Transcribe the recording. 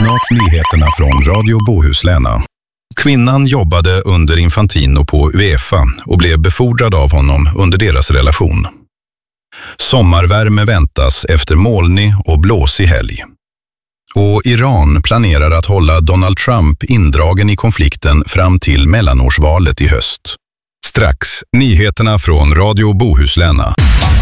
Snart nyheterna från Radio Bohuslän. Kvinnan jobbade under Infantino på UEFA och blev befordrad av honom under deras relation. Sommarvärme väntas efter molnig och blåsig helg. Och Iran planerar att hålla Donald Trump indragen i konflikten fram till mellanårsvalet i höst. Strax, nyheterna från Radio Bohuslän.